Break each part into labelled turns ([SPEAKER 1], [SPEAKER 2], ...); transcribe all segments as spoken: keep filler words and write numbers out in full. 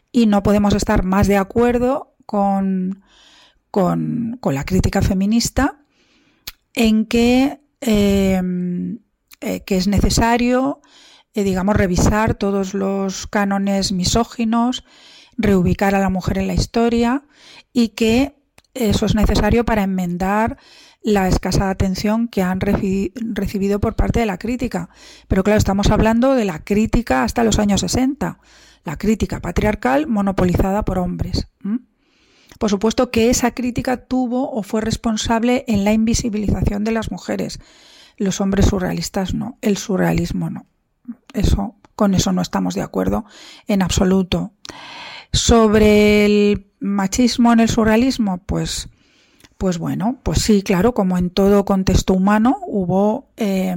[SPEAKER 1] y no podemos estar más de acuerdo con, con, con la crítica feminista en que, eh, eh, que es necesario, eh, digamos, revisar todos los cánones misóginos, reubicar a la mujer en la historia, y que eso es necesario para enmendar la escasa atención que han reci- recibido por parte de la crítica. Pero claro, estamos hablando de la crítica hasta los años sesenta, la crítica patriarcal monopolizada por hombres. ¿Mm? Por supuesto que esa crítica tuvo o fue responsable en la invisibilización de las mujeres. Los hombres surrealistas no, el surrealismo no. Eso, con eso no estamos de acuerdo en absoluto. Sobre el machismo en el surrealismo, pues, pues bueno, pues sí, claro, como en todo contexto humano hubo eh,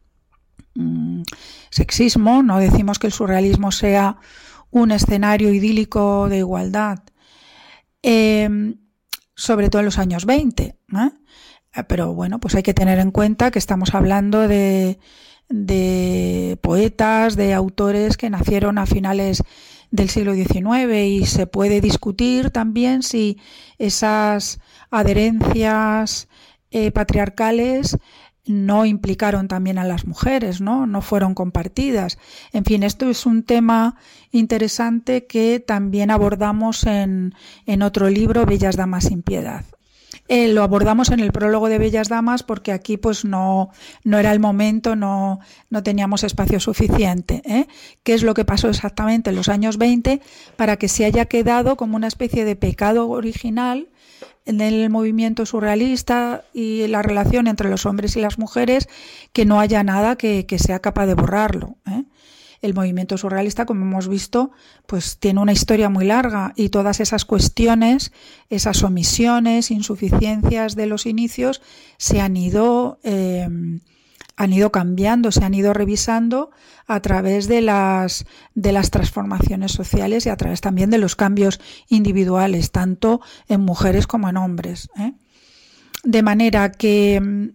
[SPEAKER 1] mm, sexismo. No decimos que el surrealismo sea un escenario idílico de igualdad, eh, sobre todo en los años veinte, ¿eh? Pero bueno, pues hay que tener en cuenta que estamos hablando de, de poetas, de autores que nacieron a finales del siglo diecinueve, y se puede discutir también si esas adherencias eh, patriarcales no implicaron también a las mujeres, ¿no? No fueron compartidas. En fin, esto es un tema interesante que también abordamos en, en otro libro, Bellas Damas sin Piedad. Eh, lo abordamos en el prólogo de Bellas Damas porque aquí pues no, no era el momento, no, no teníamos espacio suficiente, ¿eh? ¿Qué es lo que pasó exactamente en los años veinte para que se haya quedado como una especie de pecado original en el movimiento surrealista y la relación entre los hombres y las mujeres, que no haya nada que, que sea capaz de borrarlo, ¿eh? El movimiento surrealista, como hemos visto, pues tiene una historia muy larga, y todas esas cuestiones, esas omisiones, insuficiencias de los inicios se han ido, eh, han ido cambiando, se han ido revisando a través de las, de las transformaciones sociales y a través también de los cambios individuales, tanto en mujeres como en hombres, ¿eh? De manera que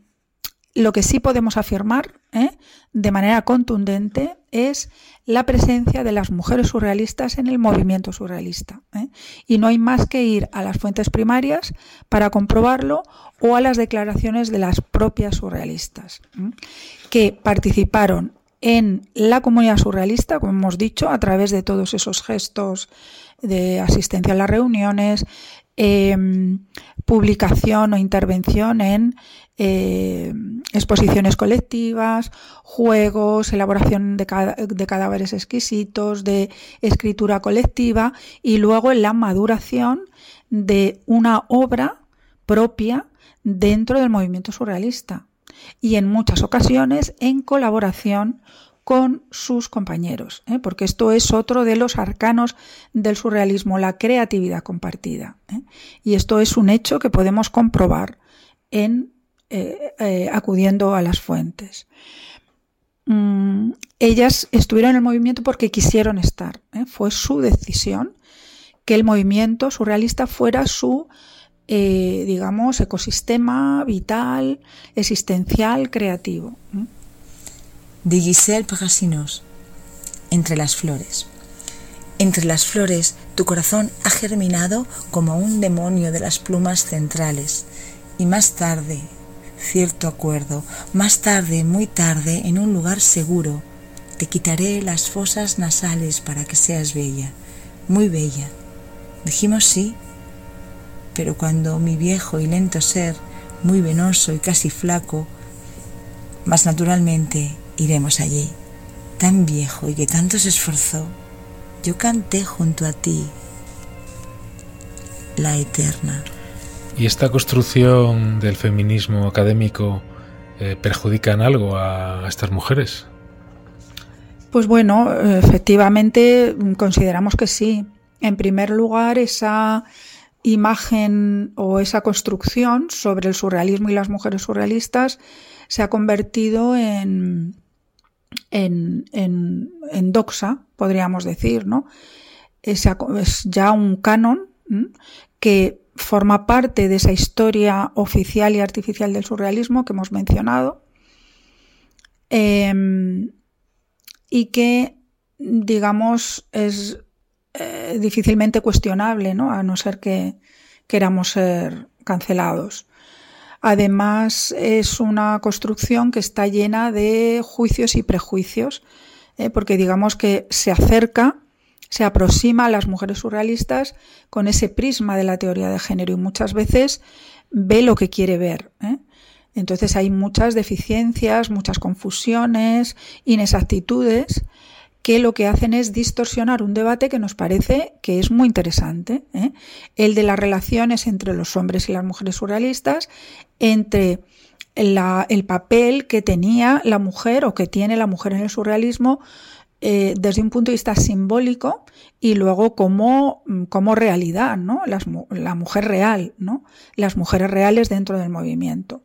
[SPEAKER 1] lo que sí podemos afirmar, ¿eh?, de manera contundente, es la presencia de las mujeres surrealistas en el movimiento surrealista, ¿eh? Y no hay más que ir a las fuentes primarias para comprobarlo, o a las declaraciones de las propias surrealistas, ¿eh?, que participaron en la comunidad surrealista, como hemos dicho, a través de todos esos gestos de asistencia a las reuniones, eh, publicación o intervención en eh, exposiciones colectivas, juegos, elaboración de, cada, de cadáveres exquisitos, de escritura colectiva, y luego en la maduración de una obra propia dentro del movimiento surrealista, y en muchas ocasiones en colaboración con sus compañeros, ¿eh? Porque esto es otro de los arcanos del surrealismo, la creatividad compartida, ¿eh? Y esto es un hecho que podemos comprobar en eh, eh, acudiendo a las fuentes. Mm, ellas estuvieron en el movimiento porque quisieron estar, ¿eh? Fue su decisión que el movimiento surrealista fuera su eh, digamos ecosistema vital, existencial, creativo, ¿eh?
[SPEAKER 2] De Giselle Brasinos. Entre las flores. Entre las flores tu corazón ha germinado como un demonio de las plumas centrales, y más tarde, cierto acuerdo, más tarde, muy tarde, en un lugar seguro, te quitaré las fosas nasales para que seas bella, muy bella. Dijimos sí, pero cuando mi viejo y lento ser, muy venoso y casi flaco, más naturalmente iremos allí, tan viejo y que tanto se esforzó, yo canté junto a ti, la eterna.
[SPEAKER 3] ¿Y esta construcción del feminismo académico eh, perjudica en algo a estas mujeres?
[SPEAKER 1] Pues bueno, efectivamente consideramos que sí. En primer lugar, esa imagen o esa construcción sobre el surrealismo y las mujeres surrealistas se ha convertido en, en, en, en doxa, podríamos decir, ¿no? Es, es ya un canon, ¿m? que forma parte de esa historia oficial y artificial del surrealismo que hemos mencionado, eh, y que, digamos, es eh, difícilmente cuestionable, ¿no? A no ser que queramos ser cancelados. Además, es una construcción que está llena de juicios y prejuicios, eh, porque digamos que se acerca, se aproxima a las mujeres surrealistas con ese prisma de la teoría de género y muchas veces ve lo que quiere ver, ¿eh? Entonces hay muchas deficiencias, muchas confusiones, inexactitudes que lo que hacen es distorsionar un debate que nos parece que es muy interesante, ¿eh? El de las relaciones entre los hombres y las mujeres surrealistas, entre la, el papel que tenía la mujer o que tiene la mujer en el surrealismo eh, desde un punto de vista simbólico y luego como, como realidad, ¿no? Las, la mujer real, ¿no? Las mujeres reales dentro del movimiento.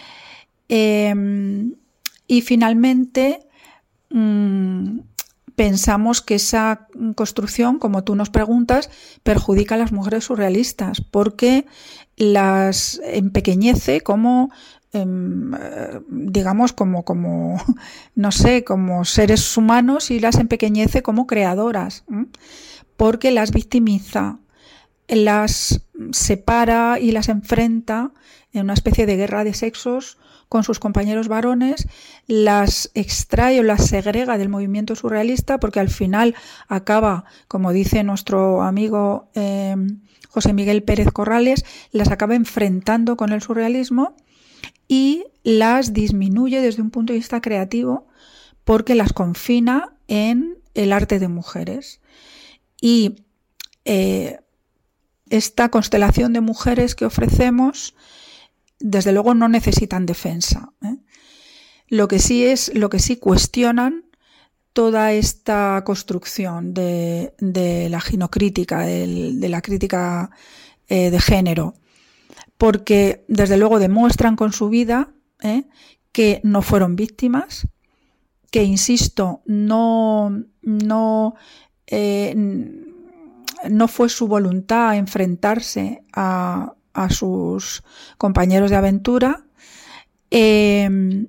[SPEAKER 1] Eh, y finalmente mmm, pensamos que esa construcción, como tú nos preguntas, perjudica a las mujeres surrealistas porque las empequeñece como, eh, digamos, como, como, no sé, como seres humanos y las empequeñece como creadoras, ¿eh? Porque las victimiza, las separa y las enfrenta en una especie de guerra de sexos con sus compañeros varones, las extrae o las segrega del movimiento surrealista porque al final acaba, como dice nuestro amigo eh, José Miguel Pérez Corrales, las acaba enfrentando con el surrealismo y las disminuye desde un punto de vista creativo porque las confina en el arte de mujeres. Y eh, esta constelación de mujeres que ofrecemos desde luego no necesitan defensa, ¿eh? Lo que sí es, lo que sí cuestionan toda esta construcción de, de la ginocrítica, de, de la crítica eh, de género, porque desde luego demuestran con su vida ¿eh? que no fueron víctimas, que insisto, no, no, eh, no fue su voluntad enfrentarse a a sus compañeros de aventura eh,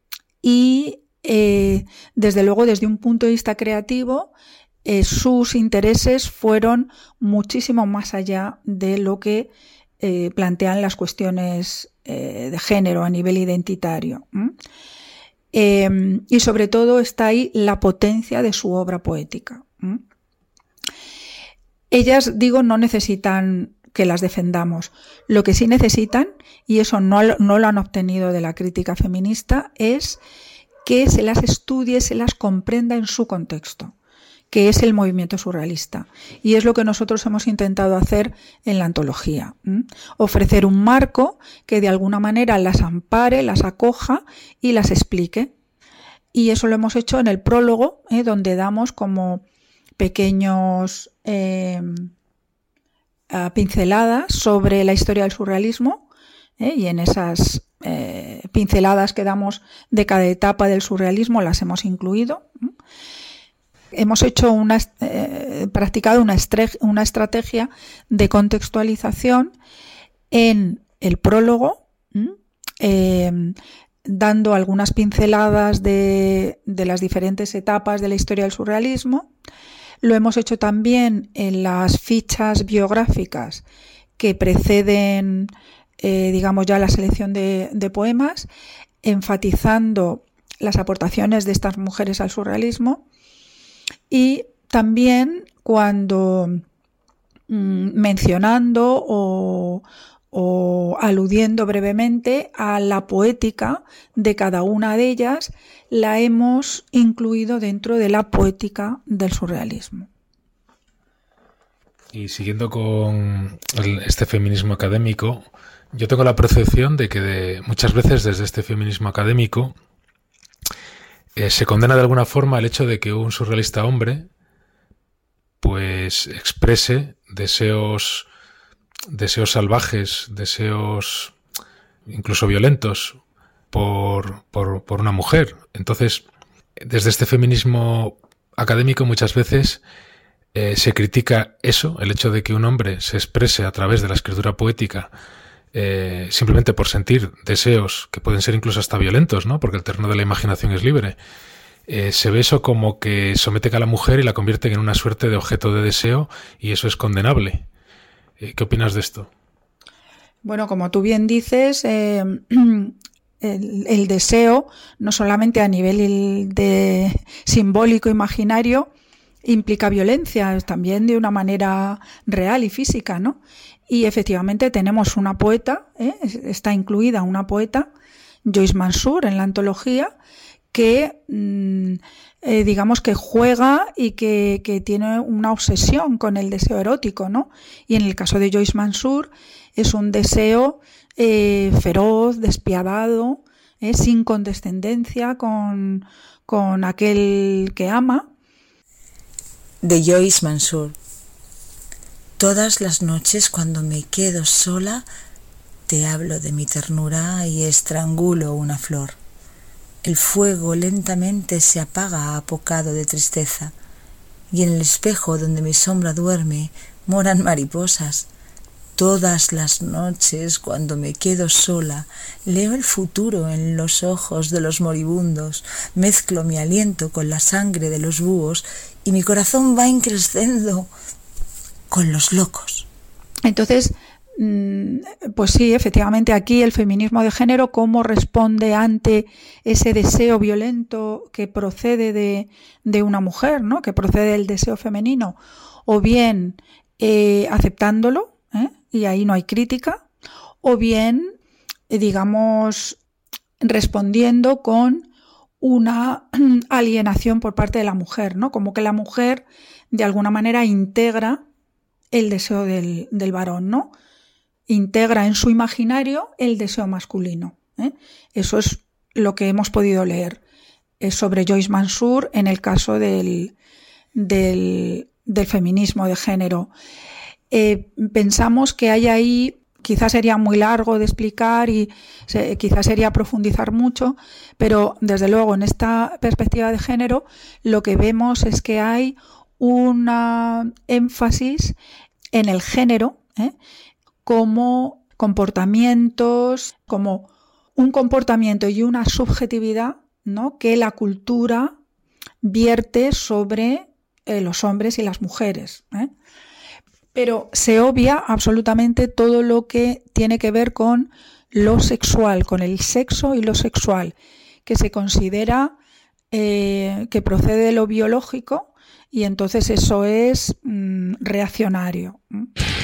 [SPEAKER 1] y eh, desde luego desde un punto de vista creativo eh, sus intereses fueron muchísimo más allá de lo que eh, plantean las cuestiones eh, de género a nivel identitario. ¿Mm? Eh, y sobre todo está ahí la potencia de su obra poética. ¿Mm? Ellas, digo, no necesitan que las defendamos. Lo que sí necesitan, y eso no, no lo han obtenido de la crítica feminista, es que se las estudie, se las comprenda en su contexto, que es el movimiento surrealista. Y es lo que nosotros hemos intentado hacer en la antología. ¿Mm? Ofrecer un marco que de alguna manera las ampare, las acoja y las explique. Y eso lo hemos hecho en el prólogo, ¿eh? donde damos como pequeños eh, pinceladas sobre la historia del surrealismo, ¿eh? y en esas eh, pinceladas que damos de cada etapa del surrealismo las hemos incluido. ¿eh? Hemos hecho una, eh, practicado una, estre- una estrategia de contextualización en el prólogo, eh, dando algunas pinceladas de, de las diferentes etapas de la historia del surrealismo. Lo hemos hecho también en las fichas biográficas que preceden, eh, digamos, ya la selección de, de poemas, enfatizando las aportaciones de estas mujeres al surrealismo y también cuando mmm, mencionando o, o aludiendo brevemente a la poética de cada una de ellas, la hemos incluido dentro de la poética del surrealismo.
[SPEAKER 3] Y siguiendo con el, este feminismo académico, yo tengo la percepción de que de, muchas veces desde este feminismo académico eh, se condena de alguna forma el hecho de que un surrealista hombre pues exprese deseos deseos salvajes, deseos incluso violentos por, por, por una mujer. Entonces, desde este feminismo académico muchas veces eh, se critica eso, el hecho de que un hombre se exprese a través de la escritura poética eh, simplemente por sentir deseos que pueden ser incluso hasta violentos, ¿no? Porque el terreno de la imaginación es libre. eh, se ve eso como que somete a la mujer y la convierte en una suerte de objeto de deseo, y eso es condenable. Eh, ¿Qué opinas de esto?
[SPEAKER 1] Bueno, como tú bien dices, eh, el, el deseo, no solamente a nivel de simbólico, imaginario, implica violencia, también de una manera real y física, ¿no? Y efectivamente tenemos una poeta, ¿eh? está incluida una poeta, Joyce Mansour, en la antología, que mmm, eh, digamos que juega y que, que tiene una obsesión con el deseo erótico, ¿no? Y en el caso de Joyce Mansour es un deseo eh, feroz, despiadado, eh, sin condescendencia con, con aquel que ama.
[SPEAKER 2] De Joyce Mansour. Todas las noches cuando me quedo sola, te hablo de mi ternura y estrangulo una flor. El fuego lentamente se apaga apocado de tristeza, y en el espejo donde mi sombra duerme moran mariposas. Todas las noches cuando me quedo sola, leo el futuro en los ojos de los moribundos, mezclo mi aliento con la sangre de los búhos y mi corazón va increciendo con los locos.
[SPEAKER 1] Entonces, pues sí, efectivamente aquí el feminismo de género, cómo responde ante ese deseo violento que procede de, de una mujer, ¿no? Que procede del deseo femenino, o bien eh, aceptándolo, ¿eh? Y ahí no hay crítica, o bien, eh, digamos, respondiendo con una alienación por parte de la mujer, ¿no? Como que la mujer de alguna manera integra el deseo del, del varón, ¿no? Integra en su imaginario el deseo masculino, ¿eh? Eso es lo que hemos podido leer eh, sobre Joyce Mansour en el caso del, del, del feminismo de género. Eh, pensamos que hay ahí, quizás sería muy largo de explicar y se, quizás sería profundizar mucho, pero desde luego en esta perspectiva de género lo que vemos es que hay una énfasis en el género, ¿eh? como comportamientos, como un comportamiento y una subjetividad, ¿no? que la cultura vierte sobre eh, los hombres y las mujeres, ¿eh? Pero se obvia absolutamente todo lo que tiene que ver con lo sexual, con el sexo y lo sexual, que se considera eh, que procede de lo biológico y entonces eso es mmm, reaccionario.